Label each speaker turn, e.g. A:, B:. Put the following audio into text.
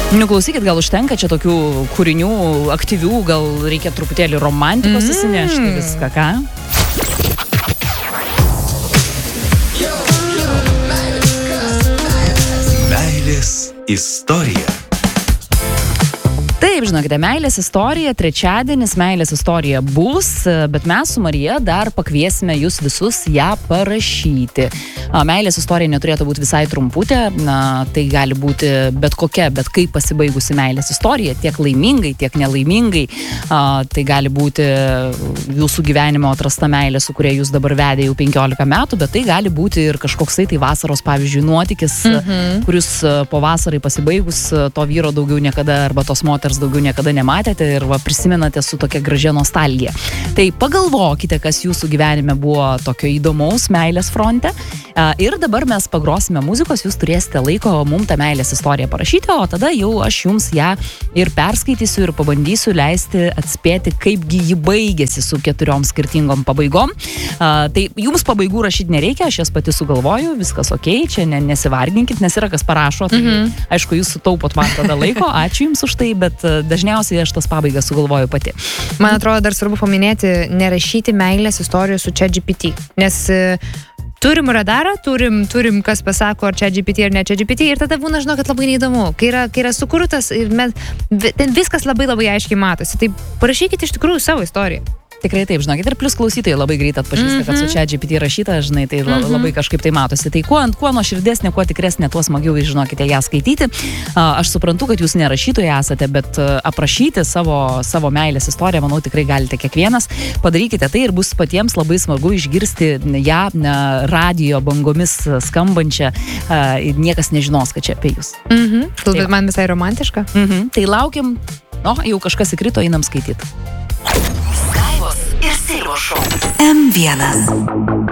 A: Klausykit, gal užtenka čia tokių kūrinių aktyvių, gal reikia truputėlį romantikos įsinešti viską, ką?
B: Meilės istorija.
A: Taip, žinokite, meilės istorija, trečiadienis meilės istorija bus, bet mes su Marija dar pakviesime jūs visus ją parašyti. Meilės istorija neturėtų būti visai trumputė, tai gali būti bet kokia, bet kaip pasibaigusi meilės istorija, tiek laimingai, tiek nelaimingai. Tai gali būti jūsų gyvenimo atrasta meilė, su kuria jūs dabar vedė jau 15 metų, bet tai gali būti ir kažkoksai tai vasaros, pavyzdžiui, nuotykis, kuris po vasarai pasibaigus to vyro daugiau niekada arba tos moters daugiau niekada nematėte ir prisimenate su tokia gražia nostalgija. Tai pagalvokite, kas jūsų gyvenime buvo tokio įdomaus meilės fronte. Ir dabar mes pagrosime muzikos, jūs turėsite laiko mums tą meilės istoriją parašyti, o tada jau aš jums ją ir perskaitysiu ir pabandysiu leisti atspėti, kaipgi ji baigėsi su 4 skirtingom pabaigom. Tai jums pabaigų rašyti nereikia, aš jas pati sugalvoju, viskas okei, čia nesivarginkit, nes yra kas parašo. Tai, aišku, jūs sutaupot man tada laiko, ačiū jums už tai, bet dažniausiai aš tas pabaigas sugalvoju pati.
C: Man atrodo, dar svarbu paminėti, nerašyti meilės istorijos su ChatGPT, nes turim radarą, turim kas pasako, ar ChatGPT ar ne ChatGPT, ir tada būna, žinokit, labai neįdomu. Kai yra sukurtas ir ten viskas labai aiškiai matosi. Tai parašykite iš tikrųjų savo istoriją.
A: Tikrai taip, žinokit, ir plus klausytojai labai greit atpažįsta, kad su ChatGPT rašyta, žinai, tai labai kažkaip tai matosi. Tai kuo nuoširdesnė, kuo tikresnė, tuo smagiau, žinokite, ją skaityti. Aš suprantu, kad jūs ne rašytojai esate, bet aprašyti savo meilės istoriją, manau, tikrai galite kiekvienas. Padarykite tai ir bus patiems labai smagu išgirsti ją radijo bangomis skambančią. Niekas nežinos, kad čia apie jūs.
C: Bet man visai romantiška.
A: Tai laukiam, jau kažkas įkrito, einam skaityti.
D: Ir Silvo šou. M1.